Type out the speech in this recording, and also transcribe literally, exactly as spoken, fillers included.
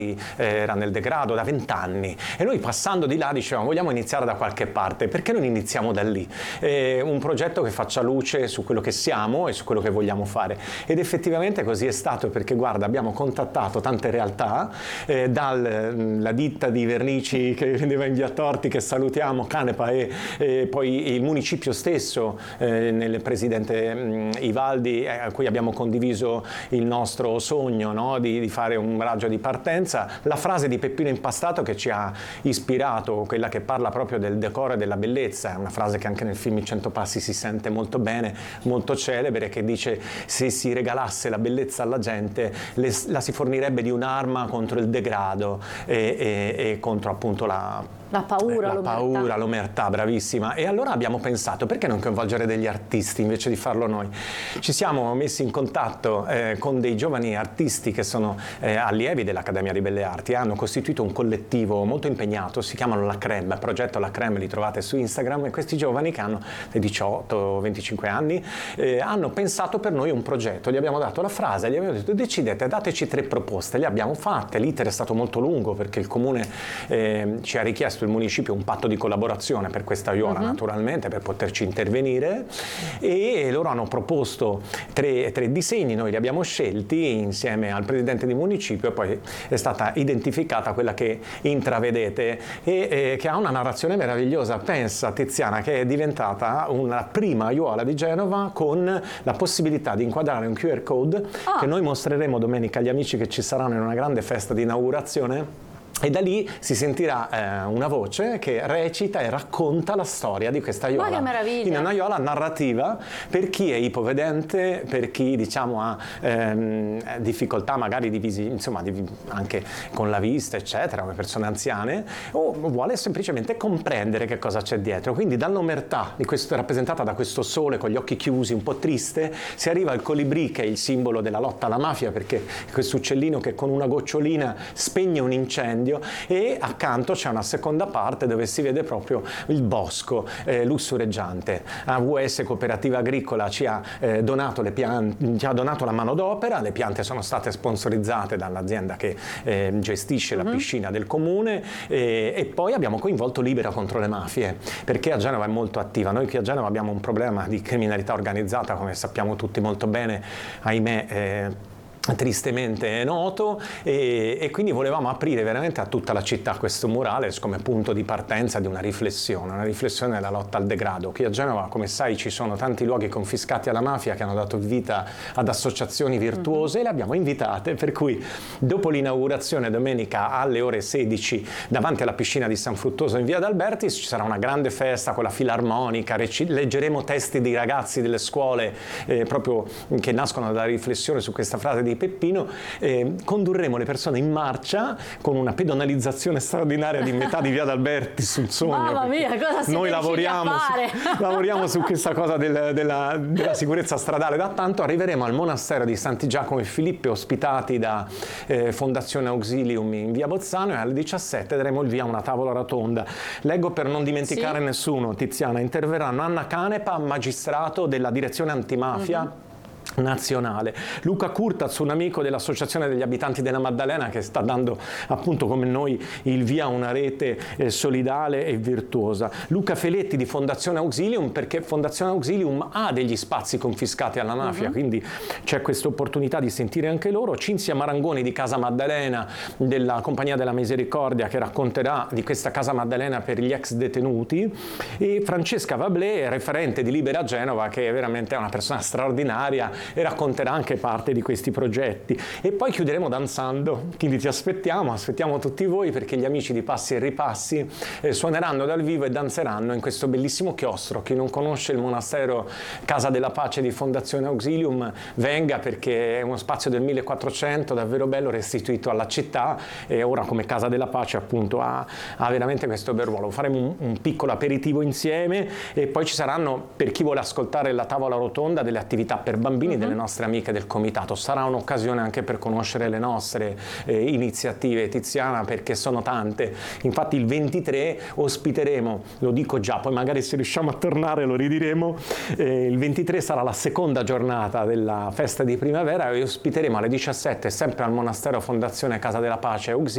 era nel degrado da vent'anni e noi passando di là dicevamo vogliamo iniziare da qualche parte, perché non iniziamo da lì? Eh, un progetto che faccia luce su quello che siamo e su quello che vogliamo fare, ed effettivamente così è stato, perché guarda, abbiamo contattato tante realtà, eh, dalla ditta di vernici che vendeva in via Torti, che salutiamo, Canepa, e, e poi il municipio stesso, eh, nel presidente mh, Ivaldi, eh, a cui abbiamo condiviso il nostro sogno, no? di, di fare un raggio di partenza. La frase di Peppino Impastato che ci ha ispirato, quella che parla proprio del decoro e della bellezza, è una frase che anche nel film I Cento Passi si sente molto bene, molto celebre, che dice: se si regalasse la bellezza alla gente le, la si fornirebbe di un'arma contro il degrado e, e, e contro appunto la La paura, la paura, l'omertà, bravissima. E allora abbiamo pensato, perché non coinvolgere degli artisti invece di farlo noi? Ci siamo messi in contatto eh, con dei giovani artisti che sono eh, allievi dell'Accademia di Belle Arti e hanno costituito un collettivo molto impegnato, si chiamano La Crème, progetto La Crème, li trovate su Instagram, e questi giovani che hanno diciotto venticinque anni eh, hanno pensato per noi un progetto, gli abbiamo dato la frase, gli abbiamo detto decidete, dateci tre proposte, le abbiamo fatte, l'iter è stato molto lungo perché il comune eh, ci ha richiesto, il municipio, un patto di collaborazione per questa aiuola, uh-huh. naturalmente, per poterci intervenire, e loro hanno proposto tre, tre disegni, noi li abbiamo scelti insieme al presidente di municipio e poi è stata identificata quella che intravedete e, e che ha una narrazione meravigliosa. Pensa, Tiziana, che è diventata una prima aiuola di Genova con la possibilità di inquadrare un Q R code ah. che noi mostreremo domenica agli amici che ci saranno in una grande festa di inaugurazione. E da lì si sentirà eh, una voce che recita e racconta la storia di questa aiuola. Ma che meraviglia! In una aiuola narrativa per chi è ipovedente, per chi diciamo ha ehm, difficoltà magari di visi, insomma di, anche con la vista eccetera, come persone anziane, o vuole semplicemente comprendere che cosa c'è dietro. Quindi dall'omertà di questo, rappresentata da questo sole con gli occhi chiusi, un po' triste, si arriva al colibrì, che è il simbolo della lotta alla mafia, perché questo uccellino che con una gocciolina spegne un incendio, e accanto c'è una seconda parte dove si vede proprio il bosco eh, lussureggiante. A V S Cooperativa Agricola ci ha, eh, donato le piante, ci ha donato la manodopera, le piante sono state sponsorizzate dall'azienda che eh, gestisce la uh-huh. piscina del comune, eh, e poi abbiamo coinvolto Libera contro le mafie, perché a Genova è molto attiva. Noi qui a Genova abbiamo un problema di criminalità organizzata, come sappiamo tutti molto bene, ahimè eh, tristemente noto, e, e quindi volevamo aprire veramente a tutta la città questo murales come punto di partenza di una riflessione, una riflessione della lotta al degrado. Qui a Genova, come sai, ci sono tanti luoghi confiscati alla mafia che hanno dato vita ad associazioni virtuose, mm-hmm. e le abbiamo invitate, per cui dopo l'inaugurazione domenica alle ore sedici davanti alla piscina di San Fruttuoso in via d'Albertis ci sarà una grande festa con la filarmonica, rec- leggeremo testi di ragazzi delle scuole eh, proprio che nascono dalla riflessione su questa frase di Peppino, eh, condurremo le persone in marcia con una pedonalizzazione straordinaria di metà di via d'Alberti sul sogno. Mamma mia, cosa siete noi lavoriamo a fare? Su, lavoriamo su questa cosa del, della, della sicurezza stradale da tanto. Arriveremo al monastero di Santi Giacomo e Filippi, ospitati da eh, Fondazione Auxilium in via Bozzano, e alle diciassette daremo il via a una tavola rotonda. Leggo per non dimenticare sì. nessuno, Tiziana. Interverranno Anna Canepa, magistrato della direzione antimafia uh-huh. nazionale, Luca Curtaz, un amico dell'Associazione degli Abitanti della Maddalena, che sta dando appunto come noi il via a una rete eh, solidale e virtuosa, Luca Feletti di Fondazione Auxilium, perché Fondazione Auxilium ha degli spazi confiscati alla mafia, uh-huh. quindi c'è questa opportunità di sentire anche loro, Cinzia Marangoni di Casa Maddalena della Compagnia della Misericordia, che racconterà di questa Casa Maddalena per gli ex detenuti, e Francesca Vablé, referente di Libera Genova, che è veramente una persona straordinaria e racconterà anche parte di questi progetti. E poi chiuderemo danzando, quindi ti aspettiamo, aspettiamo tutti voi, perché gli amici di Passi e Ripassi eh, suoneranno dal vivo e danzeranno in questo bellissimo chiostro. Chi non conosce il monastero Casa della Pace di Fondazione Auxilium venga, perché è uno spazio del millequattrocento davvero bello, restituito alla città, e ora come Casa della Pace appunto ha, ha veramente questo bel ruolo. Faremo un, un piccolo aperitivo insieme, e poi ci saranno, per chi vuole ascoltare la tavola rotonda, delle attività per bambini, uh-huh. delle nostre amiche del comitato. Sarà un'occasione anche per conoscere le nostre eh, iniziative, Tiziana, perché sono tante. Infatti il ventitré ospiteremo, lo dico già, poi magari se riusciamo a tornare lo ridiremo, eh, il ventitré sarà la seconda giornata della festa di primavera, e ospiteremo alle diciassette sempre al monastero Fondazione Casa della Pace Auxilium